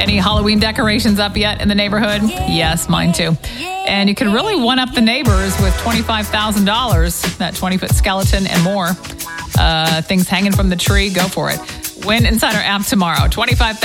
Any Halloween decorations up yet in the neighborhood? Yes, mine too. And you can really one-up the neighbors with $25,000, that 20-foot skeleton and more. Things hanging from the tree, go for it. Win Insider app tomorrow. $25,000.